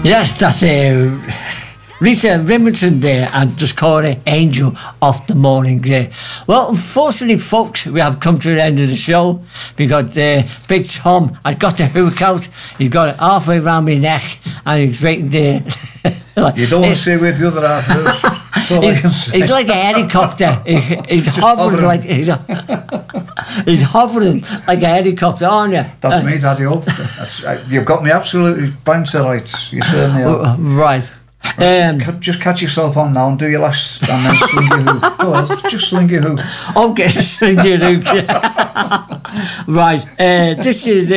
Yes, that's Rita Rimington there and just call it Angel of the Morning Grey. Well, unfortunately, folks, we have come to the end of the show because Big Tom has got the hook out. He's got it halfway around my neck and he's waiting there. You don't want to say where the other half is. That's all I can say. He's like a helicopter. He's hovering like he's hovering like a helicopter, aren't you? That's me, Daddy. You've got me absolutely bang to rights. You certainly are. Right. Just catch yourself on now and do your last and then sling your hook. Go on, just sling your hook. Okay, sling your hook. Right, this is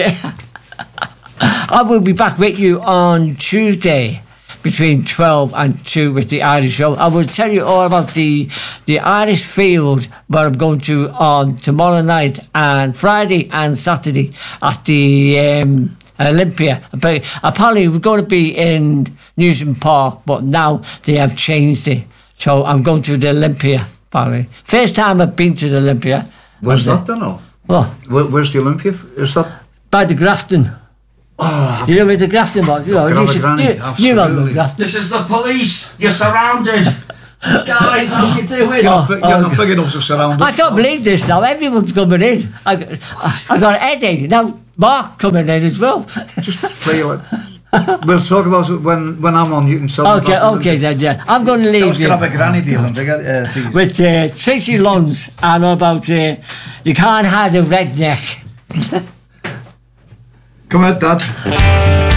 I will be back with you on Tuesday between 12 and 2 with the Irish show. I will tell you all about the Irish field where I'm going to on tomorrow night and Friday and Saturday at the Olympia. But apparently we're going to be in Newton Park, but now they have changed it. So I'm going to the Olympia, apparently. First time I've been to the Olympia. Where's that then? Oh? What? Where's the Olympia? Is that? By the Grafton. Oh, you know where the Grafton was? You know the Grafton. This is the police. You're surrounded. Guys, how you doing? You're not big enough to surround us. I can't believe this now. Everyone's coming in. I got a headache. Now Mark coming in as well. Just play it. We'll talk about it when I'm on. You can tell me. Okay, then, yeah. I'm going to leave you. I was going to have a granny deal with Tracy Lunds and about you can't hide a redneck. Come on, Dad.